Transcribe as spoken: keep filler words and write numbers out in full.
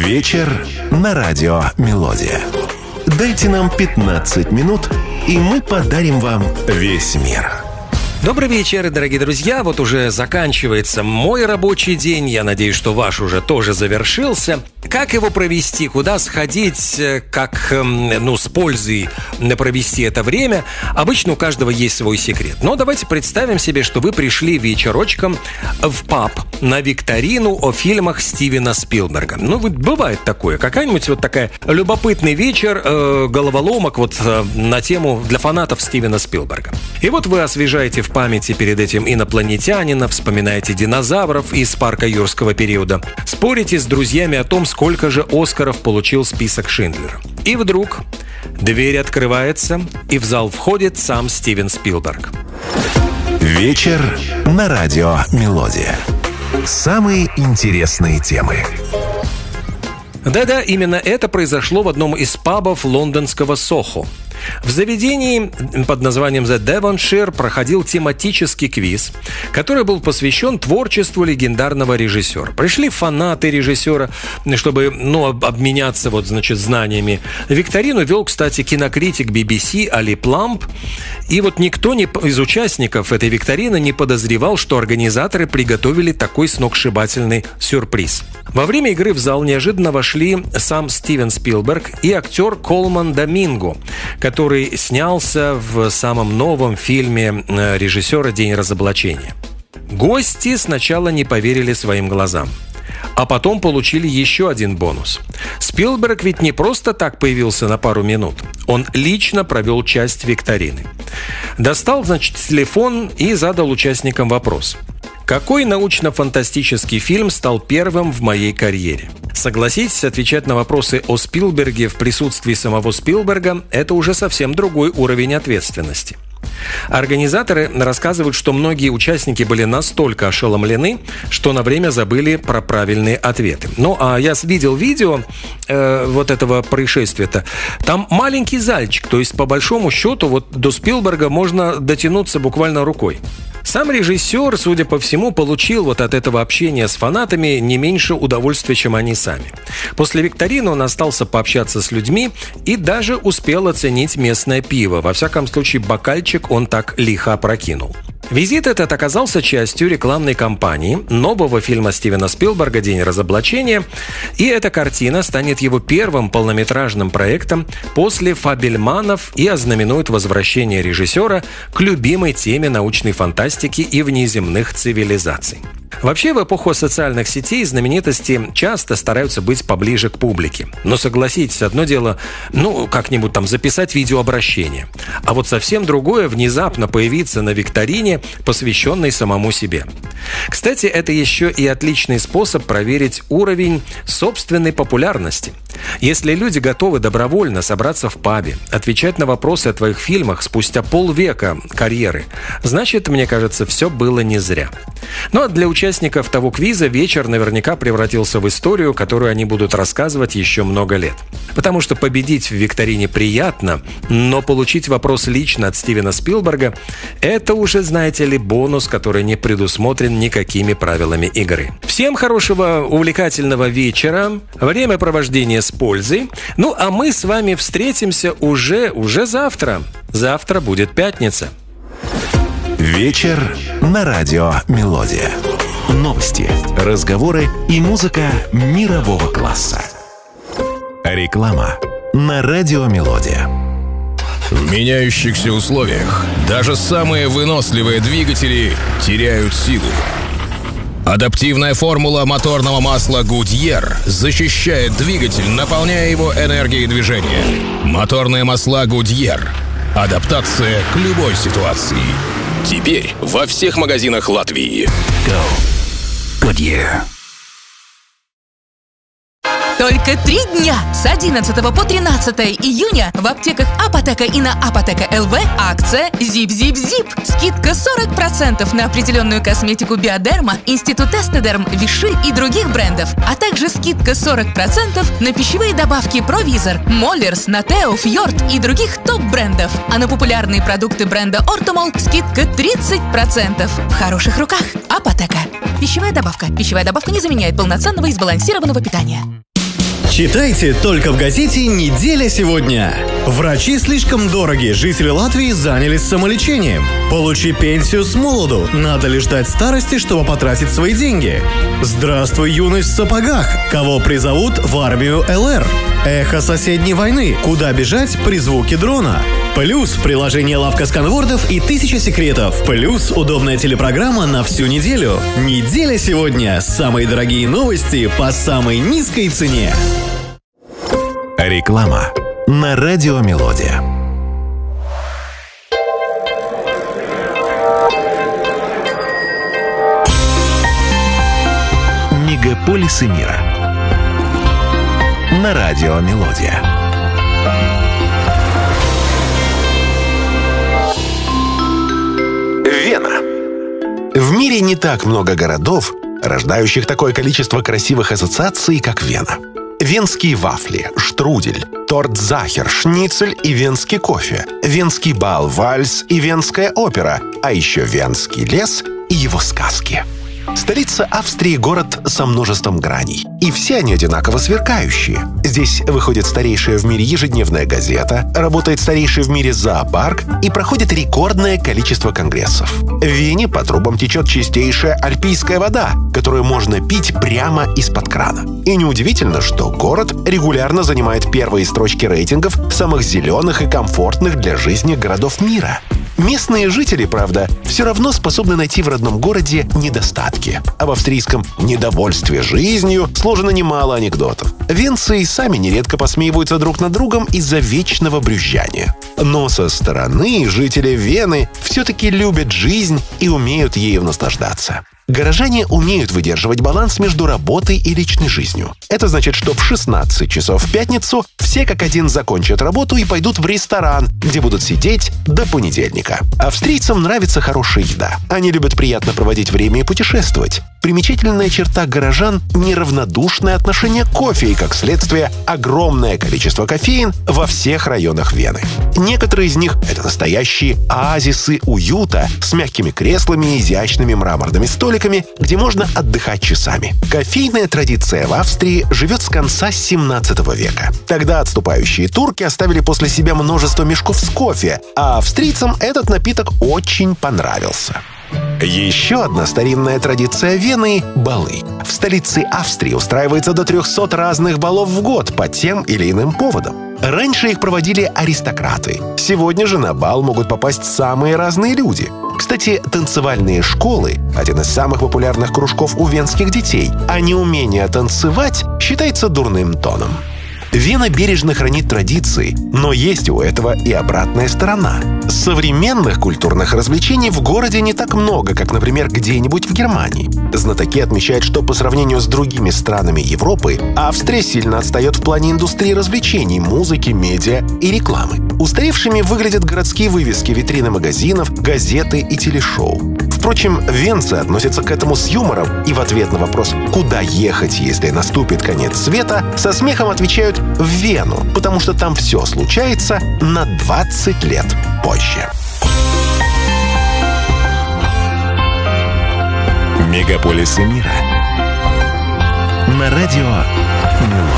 Вечер на радио «Мелодия». Дайте нам пятнадцать минут, и мы подарим вам весь мир. Добрый вечер, дорогие друзья. Вот уже заканчивается мой рабочий день. Я надеюсь, что ваш уже тоже завершился. Как его провести, куда сходить, как, ну, с пользой провести это время, обычно у каждого есть свой секрет. Но давайте представим себе, что вы пришли вечерочком в паб на викторину о фильмах Стивена Спилберга. Ну, вот бывает такое. Какая-нибудь вот такая любопытный вечер, э, головоломок вот э, на тему для фанатов Стивена Спилберга. И вот вы освежаете в памяти перед этим инопланетянина, вспоминаете динозавров из парка юрского периода, спорите с друзьями о том, сколько же Оскаров получил список Шиндлера. И вдруг дверь открывается, и в зал входит сам Стивен Спилберг. Вечер на радио «Мелодия». Самые интересные темы. Да-да, именно это произошло в одном из пабов лондонского Сохо. В заведении под названием The Devonshire проходил тематический квиз, который был посвящен творчеству легендарного режиссера. Пришли фанаты режиссера, чтобы, ну, обменяться вот, значит, знаниями. Викторину вел, кстати, кинокритик би би си Али Пламп. И вот никто не, из участников этой викторины не подозревал, что организаторы приготовили такой сногсшибательный сюрприз. Во время игры в зал неожиданно вошли сам Стивен Спилберг и актер Колман Доминго, который снялся в самом новом фильме режиссера «День разоблачения». Гости сначала не поверили своим глазам, а потом получили еще один бонус. Спилберг ведь не просто так появился на пару минут. Он лично провел часть викторины. Достал, значит, телефон и задал участникам вопрос. Какой научно-фантастический фильм стал первым в моей карьере? Согласитесь, отвечать на вопросы о Спилберге в присутствии самого Спилберга – это уже совсем другой уровень ответственности. Организаторы рассказывают, что многие участники были настолько ошеломлены, что на время забыли про правильные ответы. Ну, а я видел видео э, вот этого происшествия-то. Там маленький зальчик, то есть, по большому счету, вот до Спилберга можно дотянуться буквально рукой. Сам режиссер, судя по всему, получил вот от этого общения с фанатами не меньше удовольствия, чем они сами. После викторины он остался пообщаться с людьми и даже успел оценить местное пиво. Во всяком случае, бокальчик он так лихо опрокинул. Визит этот оказался частью рекламной кампании нового фильма Стивена Спилберга «День разоблачения», и эта картина станет его первым полнометражным проектом после «Фабельманов» и ознаменует возвращение режиссера к любимой теме научной фантастики и внеземных цивилизаций. Вообще, в эпоху социальных сетей знаменитости часто стараются быть поближе к публике. Но согласитесь, одно дело, ну, как-нибудь там записать видеообращение. А вот совсем другое внезапно появиться на викторине, посвященной самому себе. Кстати, это еще и отличный способ проверить уровень собственной популярности. Если люди готовы добровольно собраться в пабе, отвечать на вопросы о твоих фильмах спустя полвека карьеры, значит, мне кажется, все было не зря. Ну а для участников того квиза вечер наверняка превратился в историю, которую они будут рассказывать еще много лет. Потому что победить в викторине приятно, но получить вопрос лично от Стивена Спилберга – это уже, знаете ли, бонус, который не предусмотрен никакими правилами игры. Всем хорошего, увлекательного вечера, времяпровождения с пользой. Ну а мы с вами встретимся уже, уже завтра. Завтра будет пятница. Вечер на радио «Мелодия». Новости, разговоры и музыка мирового класса. Реклама на радио «Мелодия». В меняющихся условиях даже самые выносливые двигатели теряют силу. Адаптивная формула моторного масла Goodyear защищает двигатель, наполняя его энергией движения. Моторные масла Goodyear. Адаптация к любой ситуации. Теперь во всех магазинах Латвии. Go. Goodyear. Только три дня с одиннадцатого по тринадцатое июня в аптеках Апотека и на Апотека точка эл ви акция «Зип-зип-зип». Скидка сорок процентов на определенную косметику Биодерма, Институт Эстедерм, Виши и других брендов. А также скидка сорок процентов на пищевые добавки Провизор, Моллерс, Натео, Фьорд и других топ-брендов. А на популярные продукты бренда Ортомол скидка тридцать процентов. В хороших руках. Апотека. Пищевая добавка. Пищевая добавка не заменяет полноценного и сбалансированного питания. Читайте только в газете «Неделя сегодня». Врачи слишком дороги. Жители Латвии занялись самолечением. Получи пенсию с молоду. Надо ли ждать старости, чтобы потратить свои деньги? Здравствуй, юность в сапогах. Кого призовут в армию ЛР? Эхо соседней войны. Куда бежать при звуке дрона? Плюс приложение «Лавка сканвордов» и тысяча секретов. Плюс удобная телепрограмма на всю неделю. Неделя сегодня. Самые дорогие новости по самой низкой цене. Реклама на радио «Мелодия». Мегаполисы мира. На радио «Мелодия». Вена. В мире не так много городов, рождающих такое количество красивых ассоциаций, как Вена. Венские вафли, штрудель, торт Захер, шницель и венский кофе, венский бал, вальс и венская опера, а еще венский лес и его сказки. Столица Австрии — город со множеством граней. И все они одинаково сверкающие. Здесь выходит старейшая в мире ежедневная газета, работает старейший в мире зоопарк и проходит рекордное количество конгрессов. В Вене по трубам течет чистейшая альпийская вода, которую можно пить прямо из-под крана. И неудивительно, что город регулярно занимает первые строчки рейтингов самых зеленых и комфортных для жизни городов мира. Местные жители, правда, все равно способны найти в родном городе недостатки. Об австрийском недовольстве жизнью сложено немало анекдотов. Венцы и сами нередко посмеиваются друг над другом из-за вечного брюзжания. Но со стороны жители Вены все-таки любят жизнь и умеют ею наслаждаться. Горожане умеют выдерживать баланс между работой и личной жизнью. Это значит, что в шестнадцать часов в пятницу все как один закончат работу и пойдут в ресторан, где будут сидеть до понедельника. Австрийцам нравится хорошая еда. Они любят приятно проводить время и путешествовать. Примечательная черта горожан – неравнодушное отношение к кофе и, как следствие, огромное количество кофеин во всех районах Вены. Некоторые из них – это настоящие оазисы уюта с мягкими креслами и изящными мраморными столиками, где можно отдыхать часами. Кофейная традиция в Австрии живет с конца семнадцатого века. Тогда отступающие турки оставили после себя множество мешков с кофе, а австрийцам этот напиток очень понравился. Еще одна старинная традиция Вены – балы. В столице Австрии устраивается до трехсот разных балов в год по тем или иным поводам. Раньше их проводили аристократы. Сегодня же на бал могут попасть самые разные люди. Кстати, танцевальные школы – один из самых популярных кружков у венских детей, а неумение танцевать считается дурным тоном. Вена бережно хранит традиции, но есть у этого и обратная сторона. Современных культурных развлечений в городе не так много, как, например, где-нибудь в Германии. Знатоки отмечают, что по сравнению с другими странами Европы, Австрия сильно отстает в плане индустрии развлечений, музыки, медиа и рекламы. Устаревшими выглядят городские вывески, витрины магазинов, газеты и телешоу. Впрочем, венцы относятся к этому с юмором и в ответ на вопрос «Куда ехать, если наступит конец света?» со смехом отвечают «В Вену», потому что там все случается на двадцать лет позже. Мегаполисы мира на радио «Мелодия».